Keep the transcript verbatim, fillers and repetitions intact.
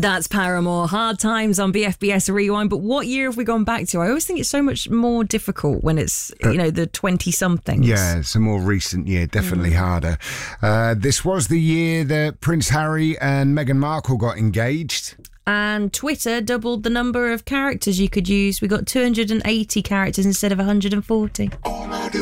That's Paramore. Hard Times on B F B S Rewind. But what year have we gone back to? I always think it's so much more difficult when it's, you know, the twenty-somethings. Yeah, it's a more recent year, definitely mm. harder. Uh, this was the year that Prince Harry and Meghan Markle got engaged. And Twitter doubled the number of characters you could use. We got two hundred eighty characters instead of one hundred forty.